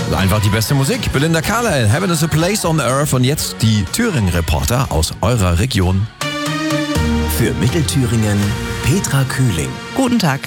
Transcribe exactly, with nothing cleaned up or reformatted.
Einfach die beste Musik. Belinda Carlisle, Heaven is a Place on Earth. Und jetzt die Thüringen-Reporter aus eurer Region. Für Mittelthüringen Petra Kühling. Guten Tag.